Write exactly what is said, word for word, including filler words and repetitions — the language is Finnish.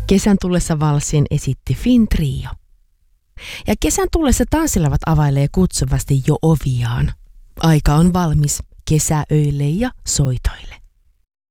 Kesän tullessa valssin esitti Finn Trio. Ja kesän tullessa tanssilevat availee kutsuvasti jo oviaan. Aika on valmis kesäöille ja soitoille.